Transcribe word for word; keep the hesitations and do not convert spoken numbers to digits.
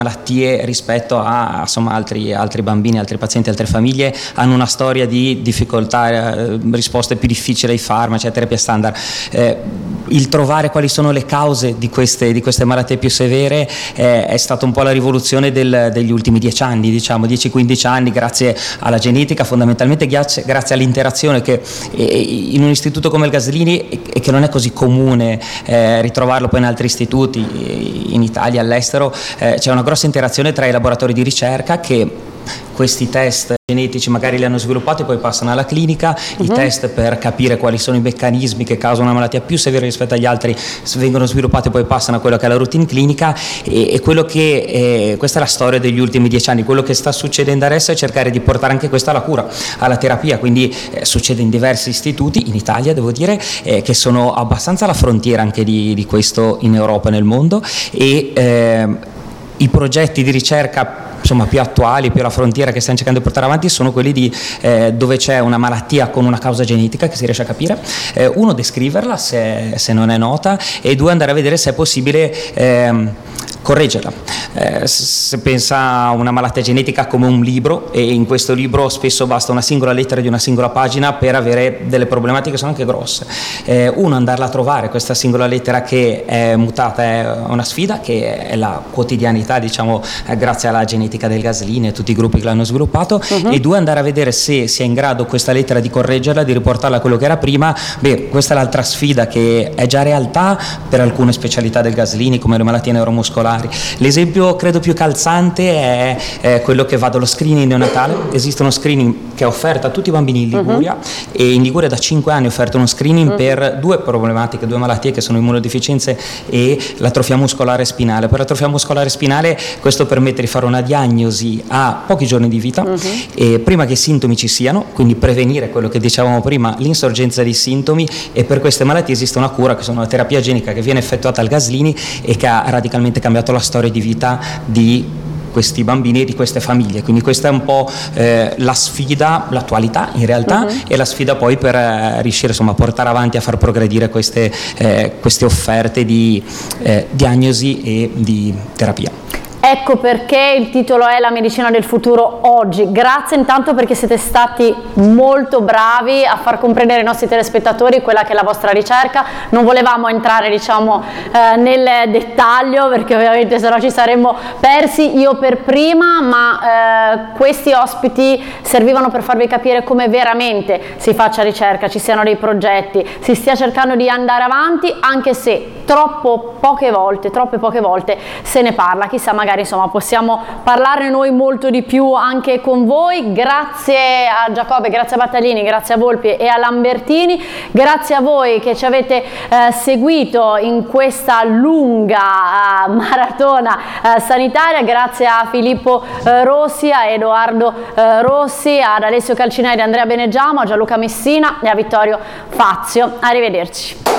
malattie rispetto a insomma, altri, altri bambini, altri pazienti, altre famiglie hanno una storia di difficoltà, eh, risposte più difficili ai farmaci, a terapia standard. Eh, il trovare quali sono le cause di queste, di queste malattie più severe eh, è stata un po' la rivoluzione del, degli ultimi dieci anni, diciamo dieci quindici anni, grazie alla genetica, fondamentalmente grazie, grazie all'interazione che eh, in un istituto come il Gaslini, e che non è così comune eh, ritrovarlo poi in altri istituti, in Italia, all'estero, eh, c'è una grossa interazione tra i laboratori di ricerca che questi test genetici magari li hanno sviluppati e poi passano alla clinica, uh-huh. I test per capire quali sono i meccanismi che causano una malattia più severa rispetto agli altri vengono sviluppati e poi passano a quello che è la routine clinica e, e quello che, eh, questa è la storia degli ultimi dieci anni, quello che sta succedendo adesso è cercare di portare anche questa alla cura, alla terapia, quindi eh, succede in diversi istituti, in Italia devo dire, eh, che sono abbastanza alla frontiera anche di, di questo in Europa e nel mondo e eh, i progetti di ricerca insomma più attuali, più alla frontiera che stiamo cercando di portare avanti sono quelli di eh, dove c'è una malattia con una causa genetica che si riesce a capire, eh, uno descriverla se, se non è nota e due andare a vedere se è possibile ehm, correggerla. Eh, se pensa a una malattia genetica come un libro e in questo libro spesso basta una singola lettera di una singola pagina per avere delle problematiche che sono anche grosse. Eh, uno andarla a trovare questa singola lettera che è mutata è una sfida che è la quotidianità diciamo eh, grazie alla genetica del Gaslini e tutti i gruppi che l'hanno sviluppato uh-huh. E due andare a vedere se si è in grado questa lettera di correggerla, di riportarla a quello che era prima. Beh, questa è l'altra sfida che è già realtà per alcune specialità del Gaslini come le malattie neuromuscolari. L'esempio credo più calzante è, è quello che va dallo screening neonatale. Esiste uno screening che è offerto a tutti i bambini in Liguria uh-huh. E in Liguria da cinque anni è offerto uno screening uh-huh. per due problematiche, due malattie che sono immunodeficienze e l'atrofia muscolare spinale. Per l'atrofia muscolare spinale questo permette di fare una diagnosi a pochi giorni di vita uh-huh. e prima che i sintomi ci siano, quindi prevenire quello che dicevamo prima, l'insorgenza dei sintomi, e per queste malattie esiste una cura che sono la terapia genica che viene effettuata al Gaslini e che ha radicalmente cambiato la storia di vita di questi bambini e di queste famiglie, quindi questa è un po' eh, la sfida, l'attualità in realtà uh-huh. E la sfida poi per eh, riuscire insomma a portare avanti, a far progredire queste, eh, queste offerte di eh, diagnosi e di terapia. Ecco perché il titolo è La medicina del futuro oggi. Grazie intanto perché siete stati molto bravi a far comprendere ai nostri telespettatori quella che è la vostra ricerca. Non volevamo entrare diciamo eh, nel dettaglio perché ovviamente sennò ci saremmo persi, io per prima, ma eh, questi ospiti servivano per farvi capire come veramente si faccia ricerca, ci siano dei progetti, si stia cercando di andare avanti, anche se troppo poche volte, troppe poche volte se ne parla. Chissà, magari insomma possiamo parlarne noi molto di più anche con voi. Grazie a Giacobbe, grazie a Battaglini, grazie a Volpi e a Lambertini, grazie a voi che ci avete eh, seguito in questa lunga eh, maratona eh, sanitaria, grazie a Filippo eh, Rossi, a Edoardo eh, Rossi, ad Alessio Calcinelli, Andrea Benegiamo, a Gianluca Messina e a Vittorio Fazio. Arrivederci.